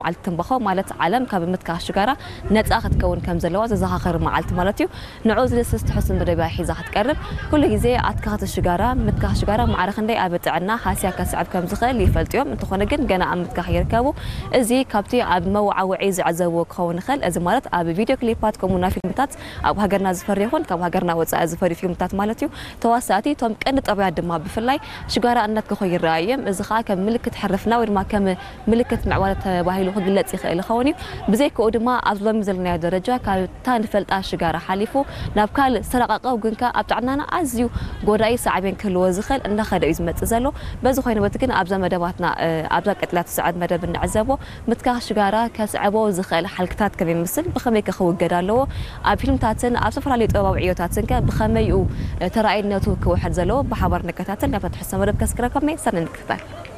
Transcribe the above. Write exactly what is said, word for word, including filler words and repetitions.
معلت تنبخو مالت عالم كاب متكا شجرة نتأخذ كون كم زلوا زخاخر معلت مالتيو نعوز لسه تحسن بدري حيزة هتقرب كل جزء عتكات الشجرة متكا شجرة معرخ ندي أبت عنا حاسيا كسعب كم زخل اللي فلت يوم أنت خنا جن جنا عم متكا يركبوا زي كابتي عب موعى وعيز عزوق خون خل أز مالت أب فيديو كليبات كمونا في متات أو هجرنا زفر يهون كم هجرنا وتسع زفر في متات مالتيو تواساتي توم كأنت أبيع دم بفلاي شجرة أنك خير رايم إذا خاك ملكة حرفنا ورما كم ملكة معوالة وهيلو قلت يخيل خوني بزيك ودما أظلم زلنا درجة كان تان فلت أشجار حليفو نبكال سرقة وجنكا أبتعنانا أزيو جوراي سعبين كل وزخل إن خد إزمة زلوا بزو خينا بتكن أبزا مدباتنا أبزا كتلات سعد مدب النعزبو متكا شجارة كسعبو زخل حلقات كبير مثل بخميك خو جدالو أبيلم تاتن أبسفر على طبع عيو تاتن كبخمي و ترى إنه توك واحد زلوا بحبر نكتاتن نفتح السمر بكسكرة كمي سنة نكتات